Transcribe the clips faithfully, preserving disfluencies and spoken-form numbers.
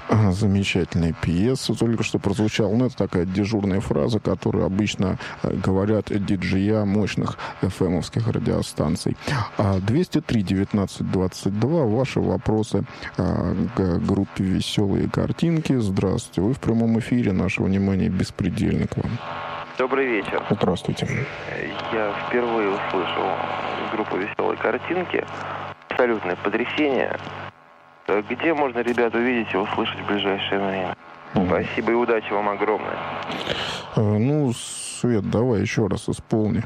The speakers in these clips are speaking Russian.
Замечательная пьеса только что прозвучала. Ну, это такая дежурная фраза, которую обычно говорят диджея мощных эф эм-овских радиостанций. двести три девятнадцать двадцать два. Ваши вопросы к группе «Веселые картинки». Здравствуйте. Вы в прямом эфире. Наше внимание беспредельно к вам. Добрый вечер. Здравствуйте. Я впервые услышал группу «Веселые картинки». Абсолютное потрясение. Где можно, ребят, увидеть и услышать в ближайшее время? Mm. Спасибо и удачи вам огромное. А, ну, Свет, давай еще раз исполни.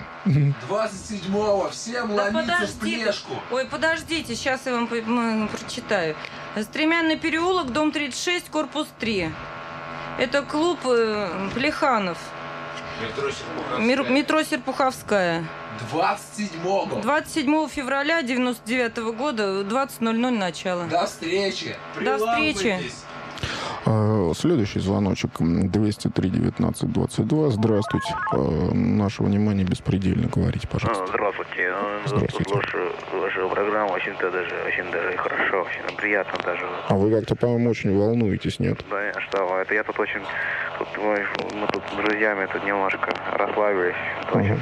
двадцать седьмого всем да ломиться в плешку. Ой, подождите, сейчас я вам прочитаю. Стремянный переулок, дом тридцать шесть, корпус три. Это клуб э, Плеханов. Метро Серпуховская. Метро Серпуховская. двадцать седьмого. двадцать седьмого февраля девяносто девятого года, двадцать ноль ноль начало. До встречи. До встречи. Следующий звоночек двести три девятнадцать двадцать два. Здравствуйте. Наше внимание беспредельно. Говорите, пожалуйста. Здравствуйте. Здравствуйте. Ваша, ваша программа очень-то даже, очень даже и хорошо, очень приятно даже. А вы как-то, по-моему, очень волнуетесь, нет? Да, что вы, это я тут очень, тут, мы тут с друзьями тут немножко расслабились. Очень,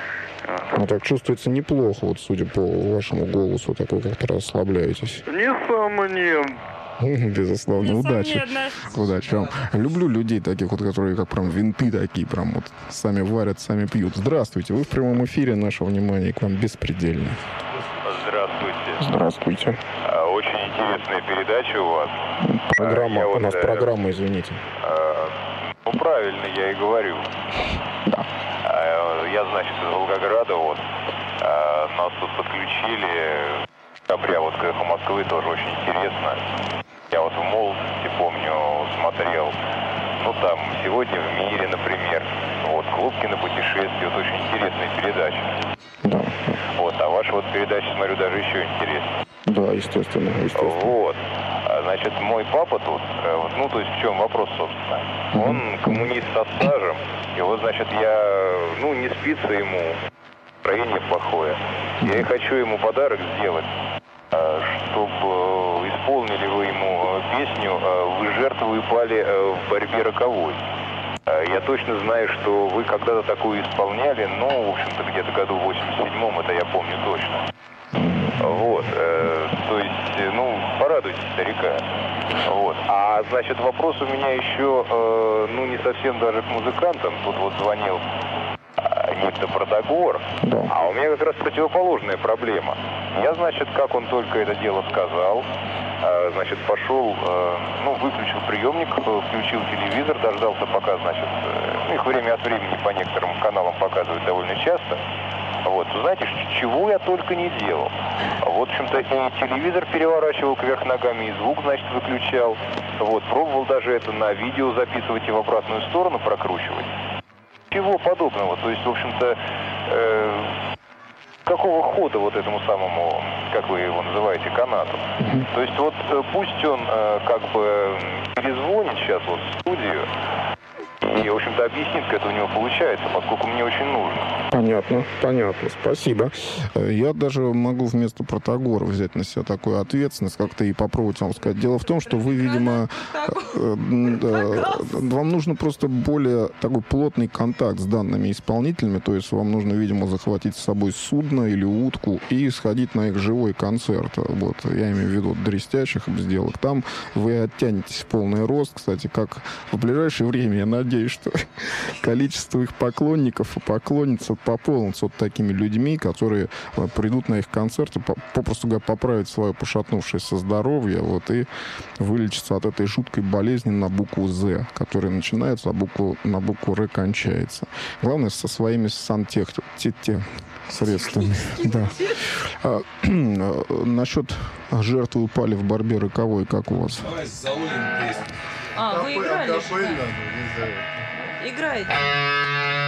ну, так чувствуется неплохо, вот судя по вашему голосу, так вы как-то расслабляетесь. Несомненно. Безусловно, удачи. Удачи вам. Люблю людей таких вот, которые как прям винты такие, прям вот сами варят, сами пьют. Здравствуйте, вы в прямом эфире, наше внимание к вам беспредельно. Здравствуйте. Здравствуйте. Очень интересная передача у вас. Программа, я у вот, нас э, программа, извините. Э, ну, правильно я и говорю. Да. Э, я, значит, из Волгограда, вот, э, нас тут подключили, декабря, вот, к «Эхо Москвы», тоже очень интересно. Я вот в молодости, помню, смотрел, ну, там, «Сегодня в мире», например, вот, «Клубкино путешествие», вот, очень интересная передача. Да. Вот, а ваша вот передача, смотрю, даже еще интереснее. Да, естественно, естественно. Вот. Значит, мой папа тут, вот, ну, то есть в чем вопрос, собственно. Он mm-hmm. коммунист со стажем, и вот, значит, я, ну, не спится ему, настроение плохое. Я и хочу ему подарок сделать, чтобы исполнили вы ему песню «Вы жертвы упали в борьбе роковой». Я точно знаю, что вы когда-то такую исполняли, но, в общем-то, где-то году в восемьдесят седьмом, это я помню точно. Вот, э, то есть, ну, порадуйте старика. Вот. А, значит, вопрос у меня еще, э, ну, не совсем даже к музыкантам. Тут вот звонил э, некто Протагор, да. А у меня как раз противоположная проблема. Я, значит, как он только это дело сказал, э, значит, пошел, э, ну, выключил приемник, включил телевизор, дождался, пока, значит, э, их время от времени по некоторым каналам показывают довольно часто. Вот, знаете, чего я только не делал. Вот, в общем-то, и телевизор переворачивал кверх ногами, и звук, значит, выключал. Вот, пробовал даже это на видео записывать и в обратную сторону прокручивать. Чего подобного. То есть, в общем-то, э, какого хода вот этому самому, как вы его называете, канату. Mm-hmm. То есть, вот пусть он э, как бы перезвонит сейчас вот в студию, и, в общем-то, объяснит, как это у него получается, поскольку мне очень нужно. Понятно, понятно, спасибо. Я даже могу вместо Протагора взять на себя такую ответственность, как-то и попробовать вам сказать. Дело в том, что вы, видимо, вам нужно просто более такой плотный контакт с данными исполнителями, то есть вам нужно, видимо, захватить с собой судно или утку и сходить на их живой концерт. Вот, я имею в виду дрестящих сделок. Там вы оттянетесь в полный рост, кстати, как в ближайшее время, я надеюсь, что количество их поклонников и поклонниц пополнится вот такими людьми, которые придут на их концерты, попросту говоря, поправить свое пошатнувшееся здоровье, вот, и вылечиться от этой жуткой болезни на букву «З», которая начинается, а букву, на букву «Р» кончается. Главное, со своими сантех... средствами. Да. А, насчет жертвы упали в борьбе роковой, как у вас? Давай заловим песню. А, вы играли? Играете.